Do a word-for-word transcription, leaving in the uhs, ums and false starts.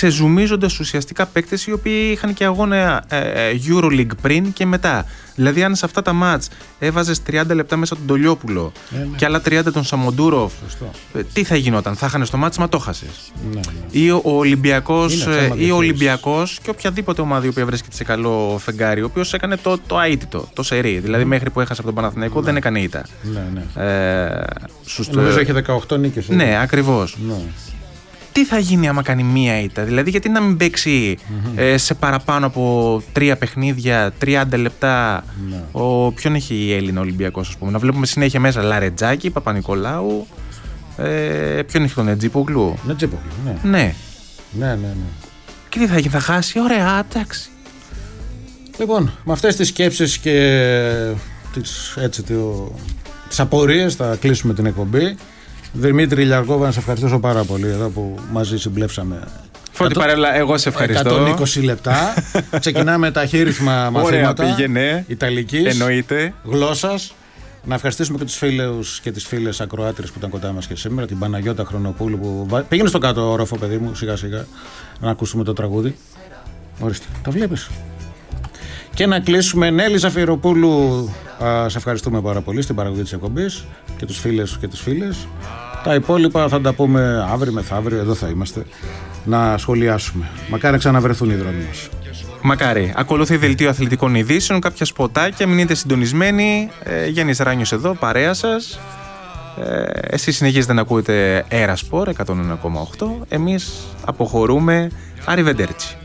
ξεζουμίζοντας ουσιαστικά παίκτες οι οποίοι είχαν και αγώνα ε, EuroLeague πριν και μετά. Δηλαδή, αν σε αυτά τα μάτς έβαζες τριάντα λεπτά μέσα τον Τολιόπουλο ε, ναι. και άλλα τριάντα τον Σαμοντούροφ, ε, τι θα γινόταν, θα χάνες το μάτς, μα το χάσες. Ναι, ναι. Ή ο Ολυμπιακός, ε, ή ο Ολυμπιακός και οποιαδήποτε ομάδα η οποία βρίσκεται σε καλό φεγγάρι, ο οποίος έκανε το, το αίτητο, το σερί. Δηλαδή, mm. μέχρι που έχασε από τον Παναθηναϊκό ναι. δεν έκανε ήττα. Ναι, ναι. Ε, σωστό. Νομίζω έχει δεκαοκτώ νίκες. Ναι, ακριβώς. Ναι. Τι θα γίνει άμα κάνει μία ήττα, δηλαδή γιατί να μην παίξει mm-hmm. ε, σε παραπάνω από τρία παιχνίδια, τριάντα λεπτά, ναι. ο, ποιον έχει η Έλληνα Ολυμπιακός, ας πούμε, να βλέπουμε συνέχεια μέσα Λαρετζάκη, Παπα-Νικολάου, ε, ποιον έχει τον Νετζίπογλου. Νετζίπογλου, ναι. Ναι. Ναι, ναι, ναι. Και τι θα γίνει, θα χάσει, ωραία, εντάξει. Λοιπόν, με αυτές τις σκέψεις και τις, έτσι, το, τις απορίες θα κλείσουμε την εκπομπή. Δημήτρη Ηλιακόβα, να σε ευχαριστήσω πάρα πολύ εδώ που μαζί συμπλέψαμε. Φώτη Παρέλα, εγώ σε ευχαριστώ. εκατόν είκοσι λεπτά. Ξεκινάμε τα χείριθμα μαθήματα. Ωραία, πήγαινε. Ιταλικής. Εννοείται. Γλώσσας. Να ευχαριστήσουμε και τους φίλους και τις φίλες ακροάτρες που ήταν κοντά μας και σήμερα. Την Παναγιώτα Χρονοπούλου που πήγαινε στο κάτω όροφο, παιδί μου, σιγά σιγά να ακούσουμε το τραγούδι. Ορίστε, τα βλέπεις. Και να κλείσουμε. Νέλη Ζαφυροπούλου, σε ευχαριστούμε πάρα πολύ στην παραγωγή της εκπομπής και τους φίλες και τις φίλες. Τα υπόλοιπα θα τα πούμε αύριο μεθαύριο, εδώ θα είμαστε να σχολιάσουμε. Μακάρι να ξαναβρεθούν οι δρόμοι μας. Μακάρι. Ακολουθεί δελτίο αθλητικών ειδήσεων, κάποια σποτάκια, μείνετε συντονισμένοι. ε, Γιάννης Ράνιος εδώ, παρέα σας. ε, Εσείς συνεχίζετε να ακούτε Air Sport εκατόν ένα κόμμα οκτώ. Εμείς αποχωρούμε. Arrivederci.